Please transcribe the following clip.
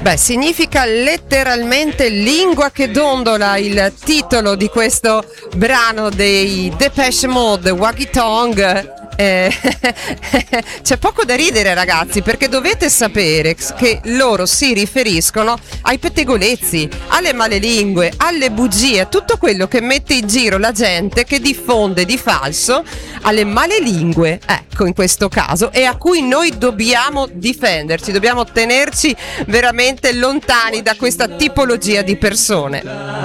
Beh, significa letteralmente lingua che dondola il titolo di questo brano dei Depeche Mode, Waggy Tongue. C'è poco da ridere, ragazzi, perché dovete sapere che loro si riferiscono ai pettegolezzi, alle malelingue, alle bugie, tutto quello che mette in giro la gente che diffonde di falso, alle malelingue, ecco, in questo caso, e a cui noi dobbiamo difenderci, dobbiamo tenerci veramente lontani da questa tipologia di persone.